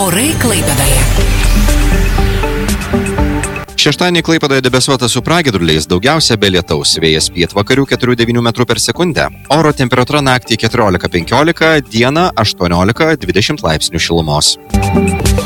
Orai Klaipėdoje. Šeštadienį Klaipėdoje debesuota su pragiedruliais, daugiausia be lietaus, vėjas pietvakarių 4–9 metrų per sekundę. Oro temperatūra naktį 14–15, dieną 18–20 laipsnių šilumos.